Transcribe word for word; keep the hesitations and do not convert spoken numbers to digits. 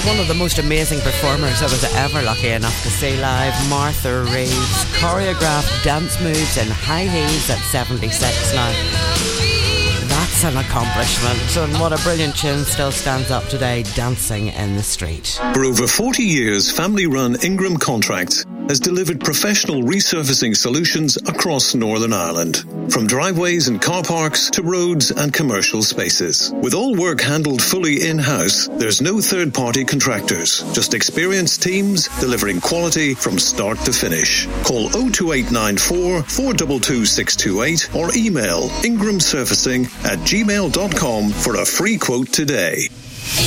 one of the most amazing performers I was ever lucky enough to see live. Martha Reeves choreographed dance moves in high heels at seventy-six now. That's an accomplishment, and what a brilliant tune still stands up today, Dancing in the Street. For over forty years, family-run Ingram Contracts has delivered professional resurfacing solutions across Northern Ireland. From driveways and car parks to roads and commercial spaces. With all work handled fully in-house, there's no third-party contractors, just experienced teams delivering quality from start to finish. Call oh two eight nine four, four two two, six two eight or email ingramsurfacing at gmail dot com for a free quote today.